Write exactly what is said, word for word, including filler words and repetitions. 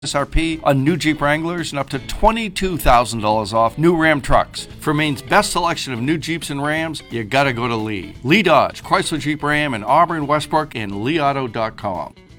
M S R P on new Jeep Wranglers and up to twenty-two thousand dollars off new Ram trucks. For Maine's best selection of new Jeeps and Rams, you gotta go to Lee. Lee Dodge, Chrysler Jeep Ram in Auburn, Westbrook, and lee auto dot com.